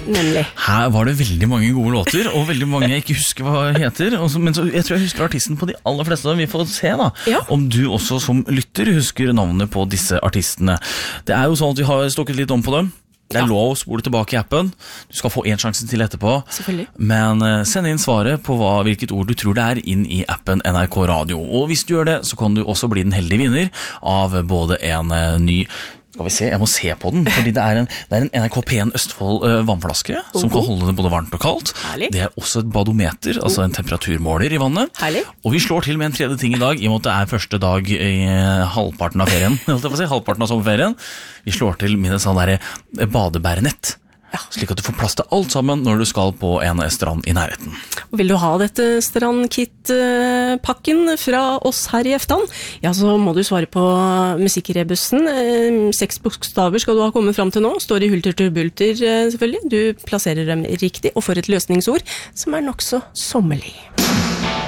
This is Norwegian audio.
Nemlig. Her var det veldig mange gode låter, og veldig mange jeg ikke husker hva heter, men jeg tror jeg husker artisten på de aller fleste. Vi får se da, om du også som lytter husker navnet på disse artistene. Det jo sånn at vi har stokket litt om på dem. Det lov å spole tilbake i appen. Du skal få en sjanse til etterpå. Selvfølgelig. Men send inn svaret på hvilket ord du tror det inn i appen NRK Radio. Og hvis du gjør det, så kan du også bli den heldige vinner av både en ny... Skal vi se, jeg må se på den, fordi det en NRK P1 Østfold vannflaske som kan holde det både varmt og kaldt. Herlig. Det også et badometer, altså en temperaturmåler i vannet. Herlig. Og vi slår til med en tredje ting i dag, i og med at det første dag i halvparten av ferien, halvparten av sommerferien. Vi slår til med en sånn der badebærenett. Slik at du får plass til alt sammen når du skal på en strand i nærheten. Og vil du ha dette strandkit-pakken fra oss her i Eftan, ja, så må du svare på musikkrebussen. 6 bokstaver skal du ha kommet fram til nå. Står i hulter til bulter, selvfølgelig. Du plasserer dem riktig og får et løsningsord som nok så sommerlig.